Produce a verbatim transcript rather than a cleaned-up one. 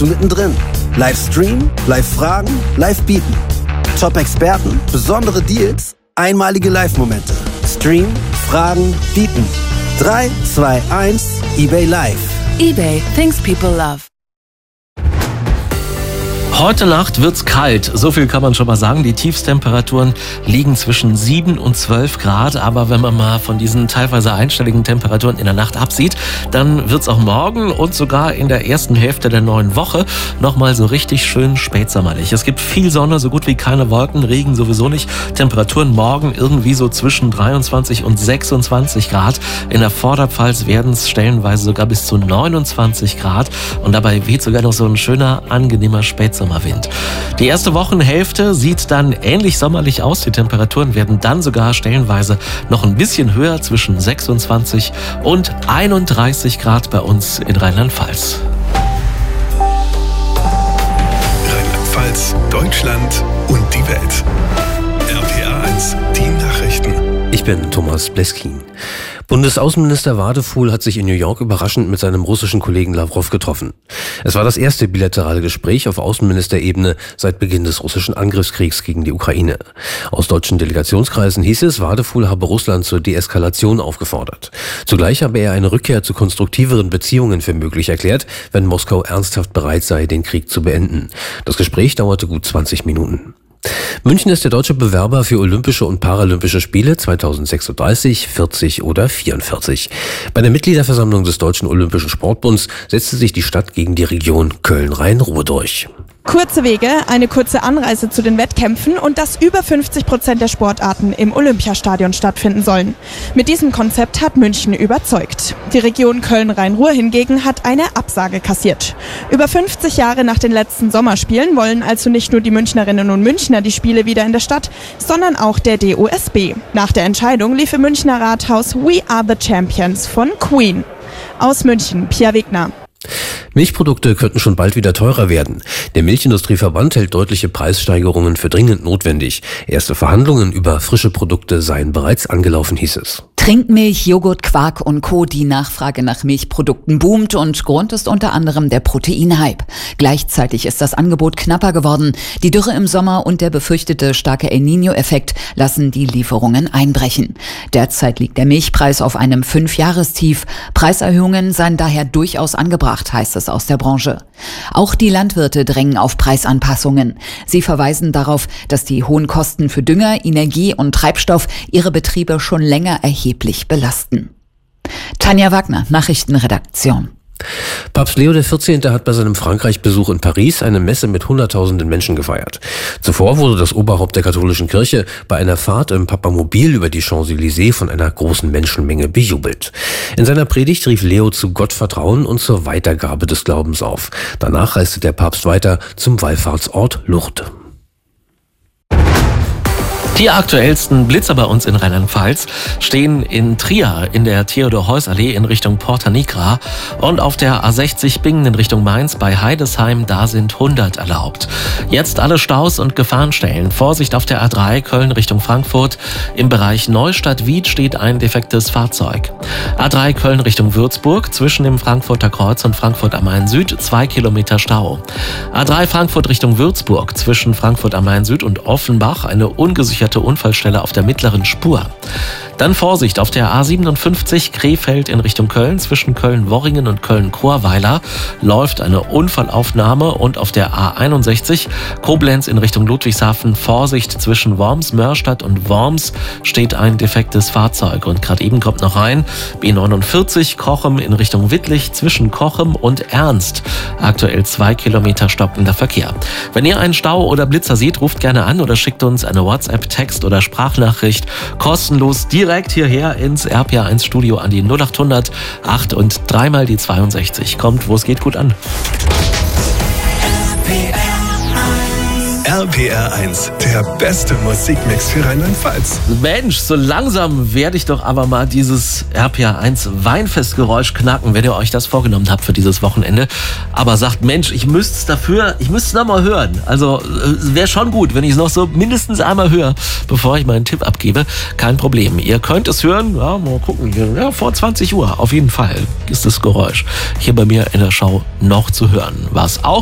du mittendrin. Livestream, Live-Fragen, Live-Bieten. Top-Experten, besondere Deals, einmalige Live-Momente. Stream, Fragen, Bieten. drei, zwei, eins, eBay Live. eBay, things people love. Heute Nacht wird's kalt, so viel kann man schon mal sagen. Die Tiefstemperaturen liegen zwischen sieben und zwölf Grad. Aber wenn man mal von diesen teilweise einstelligen Temperaturen in der Nacht absieht, dann wird's auch morgen und sogar in der ersten Hälfte der neuen Woche nochmal so richtig schön spätsommerlich. Es gibt viel Sonne, so gut wie keine Wolken, Regen sowieso nicht. Temperaturen morgen irgendwie so zwischen dreiundzwanzig und sechsundzwanzig Grad. In der Vorderpfalz werden es stellenweise sogar bis zu neunundzwanzig Grad. Und dabei weht sogar noch so ein schöner, angenehmer Spätsommer. Sommerwind. Die erste Wochenhälfte sieht dann ähnlich sommerlich aus. Die Temperaturen werden dann sogar stellenweise noch ein bisschen höher, zwischen sechsundzwanzig und einunddreißig Grad bei uns in Rheinland-Pfalz. Rheinland-Pfalz, Deutschland und die Welt. R P R eins, die Nachrichten. Ich bin Thomas Bleskin. Bundesaußenminister Wadefuhl hat sich in New York überraschend mit seinem russischen Kollegen Lawrow getroffen. Es war das erste bilaterale Gespräch auf Außenministerebene seit Beginn des russischen Angriffskriegs gegen die Ukraine. Aus deutschen Delegationskreisen hieß es, Wadefuhl habe Russland zur Deeskalation aufgefordert. Zugleich habe er eine Rückkehr zu konstruktiveren Beziehungen für möglich erklärt, wenn Moskau ernsthaft bereit sei, den Krieg zu beenden. Das Gespräch dauerte gut zwanzig Minuten. München ist der deutsche Bewerber für Olympische und Paralympische Spiele zweitausendsechsunddreißig, vierzig oder vierundvierzig. Bei der Mitgliederversammlung des Deutschen Olympischen Sportbunds setzte sich die Stadt gegen die Region Köln-Rhein-Ruhr durch. Kurze Wege, eine kurze Anreise zu den Wettkämpfen und dass über fünfzig Prozent der Sportarten im Olympiastadion stattfinden sollen. Mit diesem Konzept hat München überzeugt. Die Region Köln-Rhein-Ruhr hingegen hat eine Absage kassiert. Über fünfzig Jahre nach den letzten Sommerspielen wollen also nicht nur die Münchnerinnen und Münchner die Spiele wieder in der Stadt, sondern auch der D O S B. Nach der Entscheidung lief im Münchner Rathaus We Are the Champions von Queen. Aus München, Pia Wegner. Milchprodukte könnten schon bald wieder teurer werden. Der Milchindustrieverband hält deutliche Preissteigerungen für dringend notwendig. Erste Verhandlungen über frische Produkte seien bereits angelaufen, hieß es. Trinkmilch, Joghurt, Quark und Co. Die Nachfrage nach Milchprodukten boomt und Grund ist unter anderem der Proteinhype. Gleichzeitig ist das Angebot knapper geworden. Die Dürre im Sommer und der befürchtete starke El Niño-Effekt lassen die Lieferungen einbrechen. Derzeit liegt der Milchpreis auf einem Fünfjahrestief. Preiserhöhungen seien daher durchaus angebracht, heißt es aus der Branche. Auch die Landwirte drängen auf Preisanpassungen. Sie verweisen darauf, dass die hohen Kosten für Dünger, Energie und Treibstoff ihre Betriebe schon länger erheblich belasten. Tanja Wagner, Nachrichtenredaktion. Papst Leo der vierzehnte hat bei seinem Frankreich-Besuch in Paris eine Messe mit hunderttausenden Menschen gefeiert. Zuvor wurde das Oberhaupt der katholischen Kirche bei einer Fahrt im Papamobil über die Champs-Élysées von einer großen Menschenmenge bejubelt. In seiner Predigt rief Leo zu Gottvertrauen und zur Weitergabe des Glaubens auf. Danach reiste der Papst weiter zum Wallfahrtsort Lourdes. Die aktuellsten Blitzer bei uns in Rheinland-Pfalz stehen in Trier in der Theodor-Heuss-Allee in Richtung Porta Nigra und auf der A sechzig Bingen in Richtung Mainz bei Heidesheim, da sind hundert erlaubt. Jetzt alle Staus und Gefahrenstellen. Vorsicht auf der A drei Köln Richtung Frankfurt. Im Bereich Neustadt-Wied steht ein defektes Fahrzeug. A drei Köln Richtung Würzburg zwischen dem Frankfurter Kreuz und Frankfurt am Main Süd zwei Kilometer Stau. A drei Frankfurt Richtung Würzburg zwischen Frankfurt am Main Süd und Offenbach eine ungesicherte Unfallstelle auf der mittleren Spur. Dann Vorsicht auf der A siebenundfünfzig Krefeld in Richtung Köln. Zwischen Köln-Worringen und Köln-Chorweiler läuft eine Unfallaufnahme und auf der A einundsechzig Koblenz in Richtung Ludwigshafen Vorsicht zwischen Worms-Mörstadt und Worms steht ein defektes Fahrzeug. Und gerade eben kommt noch rein B neunundvierzig Kochem in Richtung Wittlich zwischen Kochem und Ernst. Aktuell zwei Kilometer stockender Verkehr. Wenn ihr einen Stau oder Blitzer seht, ruft gerne an oder schickt uns eine WhatsApp, Text oder Sprachnachricht kostenlos direkt direkt hierher ins R P R eins Studio an die null acht hundert acht und dreimal die zweiundsechzig. Kommt, wo es geht, gut an. R P R eins, der beste Musikmix für Rheinland-Pfalz. Mensch, so langsam werde ich doch aber mal dieses R P R eins Weinfestgeräusch knacken, wenn ihr euch das vorgenommen habt für dieses Wochenende. Aber sagt, Mensch, ich müsste es dafür, ich müsste es noch mal hören. Also wäre schon gut, wenn ich es noch so mindestens einmal höre, bevor ich meinen Tipp abgebe. Kein Problem. Ihr könnt es hören, ja, mal gucken, ja, vor zwanzig Uhr auf jeden Fall ist das Geräusch hier bei mir in der Show noch zu hören. Was auch